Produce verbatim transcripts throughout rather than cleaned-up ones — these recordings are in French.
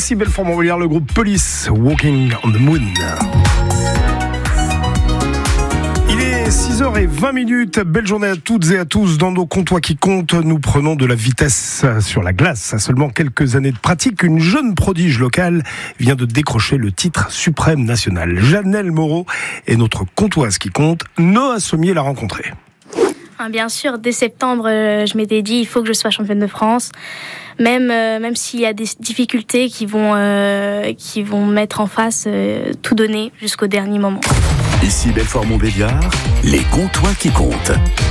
Ici Belfort-Montbéliard, le groupe Police, Walking on the Moon. Il est six heures vingt minutes, belle journée à toutes et à tous. Dans nos comptoirs qui comptent, nous prenons de la vitesse sur la glace. À seulement quelques années de pratique, une jeune prodige locale vient de décrocher le titre suprême national. Janelle Moreau est notre comptoise qui compte. Noah Sommier l'a rencontrée. Bien sûr, dès septembre, je m'étais dit il faut que je sois championne de France. Même, euh, même s'il y a des difficultés qui vont, euh, qui vont mettre en face, euh, tout donner jusqu'au dernier moment. Ici Belfort-Montbéliard, les comptoirs qui comptent.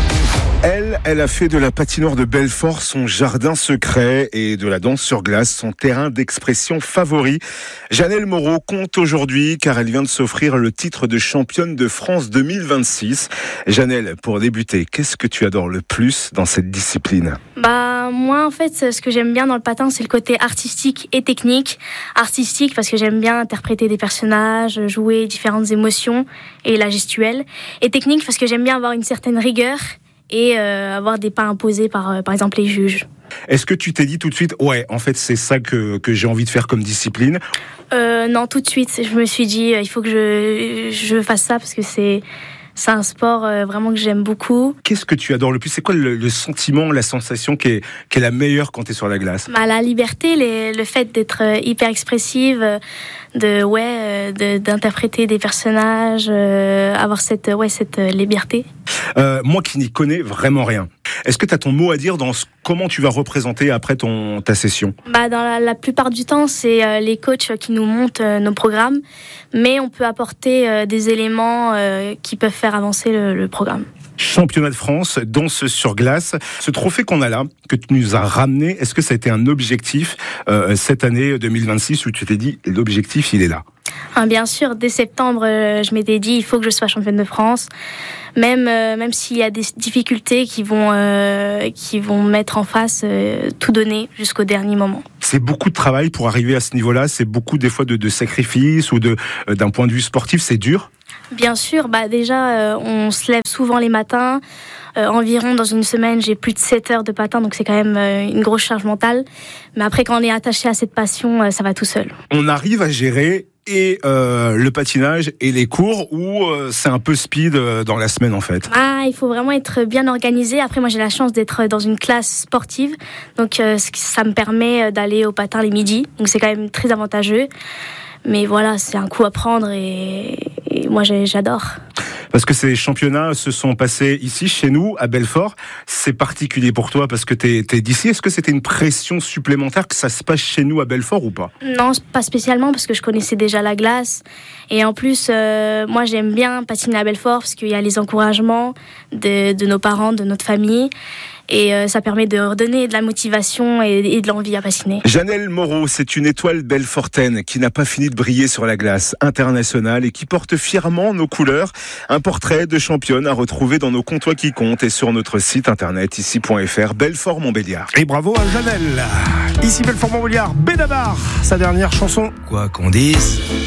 Elle, elle a fait de la patinoire de Belfort son jardin secret et de la danse sur glace son terrain d'expression favori. Janelle Moreau compte aujourd'hui car elle vient de s'offrir le titre de championne de France deux mille vingt-six. Janelle, pour débuter, qu'est-ce que tu adores le plus dans cette discipline ? Bah moi en fait ce que j'aime bien dans le patin c'est le côté artistique et technique. Artistique parce que j'aime bien interpréter des personnages, jouer différentes émotions et la gestuelle. Et technique parce que j'aime bien avoir une certaine rigueur et euh, avoir des pas imposés par, euh, par exemple les juges. Est-ce que tu t'es dit tout de suite, ouais, en fait c'est ça que, que j'ai envie de faire comme discipline ? euh, Non, tout de suite, je me suis dit, il faut que je, je fasse ça parce que c'est... C'est un sport euh, vraiment que j'aime beaucoup. Qu'est-ce que tu adores le plus ? C'est quoi le, le sentiment, la sensation qui est, qui est la meilleure quand tu es sur la glace ? Bah, la liberté, les, le fait d'être euh, hyper expressive, de, ouais, euh, de, d'interpréter des personnages, euh, avoir cette, ouais, cette euh, liberté. Euh, moi qui n'y connais vraiment rien, est-ce que tu as ton mot à dire dans ce, comment tu vas représenter après ton, ta session ? Bah, dans la, la plupart du temps, c'est euh, les coachs qui nous montent euh, nos programmes, mais on peut apporter euh, des éléments euh, qui peuvent faire avancer le, le programme. Championnat de France, danse sur glace. Ce trophée qu'on a là, que tu nous as ramené, est-ce que ça a été un objectif euh, cette année deux mille vingt-six où tu t'es dit l'objectif il est là ? Ah, bien sûr, dès septembre, je m'étais dit il faut que je sois championne de France. Même, euh, même s'il y a des difficultés qui vont, euh, qui vont mettre en face, euh, tout donner jusqu'au dernier moment. C'est beaucoup de travail pour arriver à ce niveau-là. C'est beaucoup des fois de, de sacrifices ou de, euh, d'un point de vue sportif, c'est dur. Bien sûr, bah déjà, euh, on se lève souvent les matins. Euh, environ dans une semaine, j'ai plus de sept heures de patin, donc c'est quand même euh, une grosse charge mentale. Mais après, quand on est attaché à cette passion, euh, ça va tout seul. On arrive à gérer et euh, le patinage et les cours ou euh, c'est un peu speed euh, dans la semaine en fait ? Ah, il faut vraiment être bien organisé. Après, moi, j'ai la chance d'être dans une classe sportive, donc euh, ça me permet d'aller au patin les midis, donc c'est quand même très avantageux. Mais voilà, c'est un coup à prendre et, et moi, j'adore. Parce que ces championnats se sont passés ici, chez nous, à Belfort. C'est particulier pour toi parce que t'es, t'es d'ici. Est-ce que c'était une pression supplémentaire que ça se passe chez nous à Belfort ou pas ? Non, pas spécialement parce que je connaissais déjà la glace. Et en plus, euh, moi, j'aime bien patiner à Belfort parce qu'il y a les encouragements de, de nos parents, de notre famille. Et euh, ça permet de redonner de la motivation et, et de l'envie à patiner. Janelle Moreau, c'est une étoile belfortaine qui n'a pas fini de briller sur la glace internationale et qui porte fièrement nos couleurs. Un portrait de championne à retrouver dans nos comptoirs qui comptent et sur notre site internet ici point f r, Belfort-Montbéliard. Et bravo à Janelle. Ici Belfort-Montbéliard, Benabar, sa dernière chanson. Quoi qu'on dise...